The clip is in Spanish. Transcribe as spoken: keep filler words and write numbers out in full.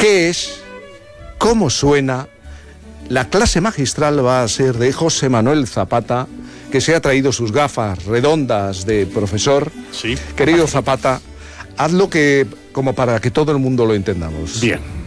qué es, cómo suena. La clase magistral va a ser de José Manuel Zapata, que se ha traído sus gafas redondas de profesor. Sí. Querido Zapata, hazlo que, como para que todo el mundo lo entendamos. Bien.